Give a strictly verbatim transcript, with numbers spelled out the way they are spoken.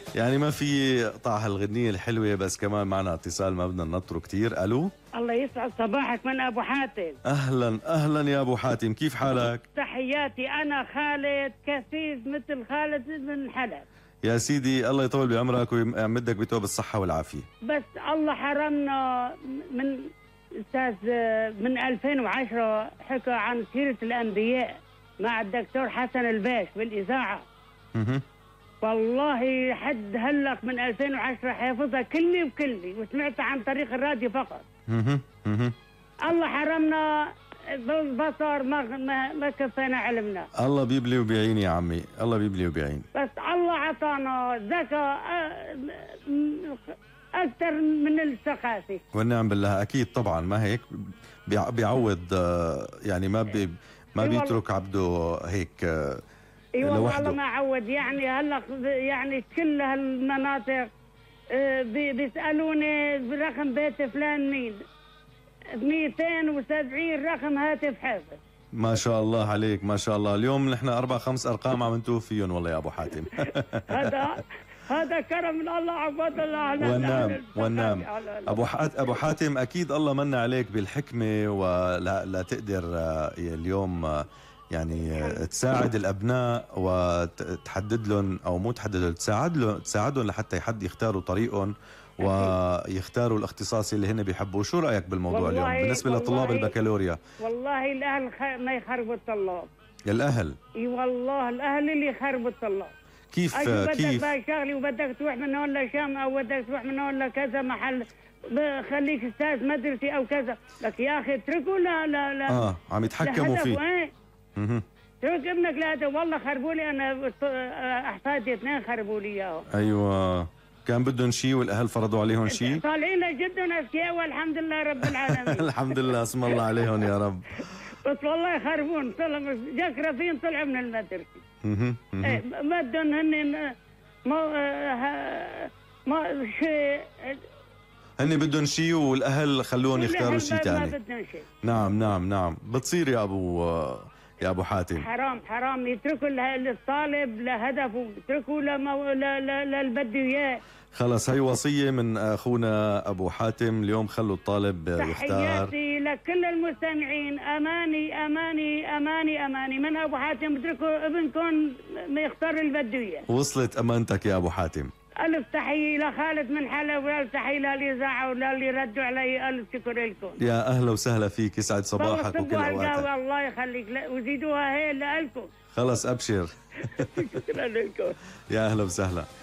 يعني ما في قطع هالغنية الحلوة، بس كمان معنا اتصال ما بدنا ننطره كتير. الو، الله يسعد صباحك من ابو حاتم. اهلا اهلا يا ابو حاتم، كيف حالك؟ تحياتي، انا خالد كفيف مثل خالد من حلب. يا سيدي الله يطول بعمرك ويمدك بتوب الصحة والعافية. بس الله حرمنا من استاذ من ألفين وعشرة حكى عن سيرة الانبياء مع الدكتور حسن الباش بالاذاعة. اها والله حد هلق من ألفين وعشرة حافظها كلي وكلي، وسمعتها عن طريق الراديو فقط. اها اها الله حرمنا بالبصر، ما ما, ما كفانا علمنا. الله بيبلي وبيعين يا عمي، الله بيبلي وبيعين. بس الله عطانا ذكاء اكثر من الثقافه. والنعم بالله، اكيد طبعا، ما هيك بيع- بيعوض، يعني ما بي ما بيترك عبده هيك اي والله لوحده. الله ما عود. يعني هلا يعني كل هالمناطق بي- بيسالوني برقم بيت فلان مين، مئتين وسبعين رقم هاتف حافظ. ما شاء الله عليك، ما شاء الله. اليوم نحن اربع خمس ارقام عم نتوه فيهم والله يا ابو حاتم. هذا هذا كرم من الله، عباد الله. والنعم والنعم. ابو حاتم ابو حاتم اكيد الله من عليك بالحكمه، ولا لا تقدر اليوم يعني تساعد الابناء وتحدد لهم، او مو تحدد لهم، تساعد لهم تساعدهم لحتى حد يختاروا طريقهم ويختاروا الاختصاص اللي هن بيحبوه. شو رايك بالموضوع اليوم بالنسبه لطلاب البكالوريا؟ والله الاهل خ... ما يخربوا الطلاب. الاهل؟ اي والله الاهل اللي يخربوا الطلاب. كيف بدك كيف بقى شغلي وبدك تروح من هون لشام، او بدك تروح من هون لكذا محل، خليك استاذ مدرسي او كذا. لك يا اخي اتركوا. لا لا لا اه عم يتحكموا فيه. اها اترك ابنك لهذا. والله خربوا لي انا احفادي اثنين، خربوا لي اياهم. ايوه كان بدهم شيء والاهل فرضوا عليهم شيء. طالعين جدا اذكياء والحمد لله رب العالمين. الحمد لله، اسم الله عليهم يا رب. بس والله يخربون. طلع جاك رفين طلعوا من المدرسه. اها ايه ما بدهم هن ما ما شيء، هن بدهم شيء والاهل خلوهم يختاروا شيء ثاني. ما بدهم شيء. نعم نعم نعم، بتصير يا ابو يا ابو حاتم. حرام حرام يتركوا الطالب لهدفه، يتركوا لما للبده اياه. خلص هي وصيه من اخونا ابو حاتم اليوم، خلوا الطالب يختار. تحياتي لكل المستمعين. اماني اماني اماني اماني من ابو حاتم، اتركوا ابنكم ما يختار اللي بده اياه. وصلت امانتك يا ابو حاتم. الف تحيه لخالد من حلب، والف تحيه للاذاعه وللي ردوا علي. الف شكر لكم. يا اهلا وسهلا فيك، يسعد صباحك وكل اوقاتك. الله يخليك، وزيدوها هي لكم. خلص ابشر. شكرا لكم. يا اهلا وسهلا.